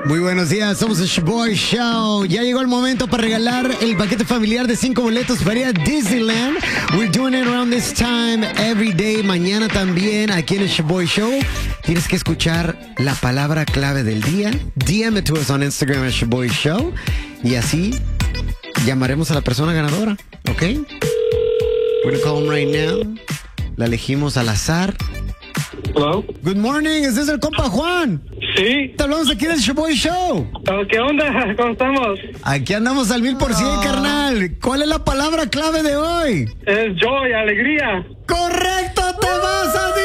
Muy buenos días, somos el Shaboy Show. Ya llegó el momento para regalar el paquete familiar de 5 boletos para ir a Disneyland. We're doing it around this time every day. Mañana también aquí en el Shaboy Show. Tienes que escuchar la palabra clave del día. DM it to us on Instagram at Shaboy Show. Y así llamaremos a la persona ganadora, ¿ok? We're gonna call him right now. La elegimos al azar. Hello. Good morning, ¿es el compa Juan? Sí. Te hablamos aquí del Shaboy Show. ¿Qué onda? ¿Cómo estamos? Aquí andamos al 1000%, carnal. ¿Cuál es la palabra clave de hoy? Es joy, alegría. ¡Correcto! ¡Te vas a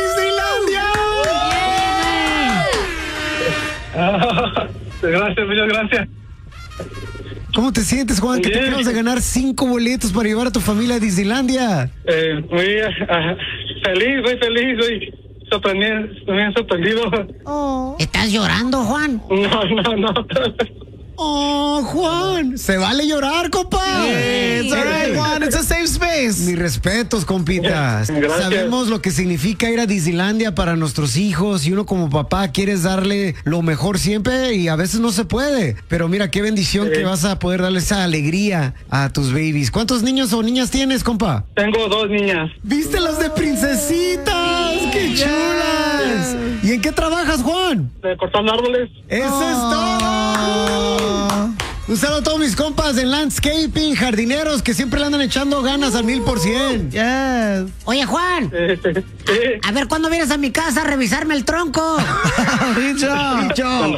Disneylandia! Gracias, muchas gracias. ¿Cómo te sientes, Juan? Que te Bien. acabas de ganar 5 boletos para llevar a tu familia a Disneylandia. Muy feliz, muy feliz, muy sorprendido. ¿Estás llorando, Juan? No. ¡Oh, Juan! Se vale llorar, compa. It's all right, Juan. It's a safe space. Mis respetos, compitas. Gracias. Sabemos lo que significa ir a Disneylandia para nuestros hijos y uno como papá quieres darle lo mejor siempre y a veces no se puede. Pero mira, qué bendición que vas a poder darle esa alegría a tus babies. ¿Cuántos niños o niñas tienes, compa? Tengo 2 niñas. ¿Viste las de princesitas? ¡Qué chulas! ¿Y en qué trabajas, Juan? Cortando árboles. ¡Eso es todo! Un saludo a todos mis compas en landscaping, jardineros que siempre le andan echando ganas al 1000%. Yes. Oye, Juan, Sí. a ver cuándo vienes a mi casa a revisarme el tronco. Como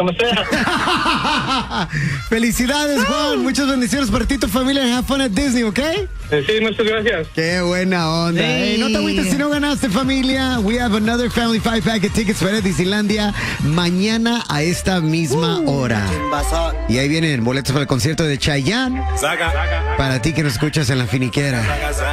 sea. Felicidades, Juan. Muchas bendiciones para ti y tu familia en Have Fun at Disney, ¿ok? Sí, muchas gracias. Qué buena onda. Sí. Hey, no te agüites si no ganaste, familia. We have another Family 5-pack of tickets para Disneylandia mañana a esta misma hora. Y ahí vienen boletos para el concierto de Chayanne. Para ti que nos escuchas en la finiquera.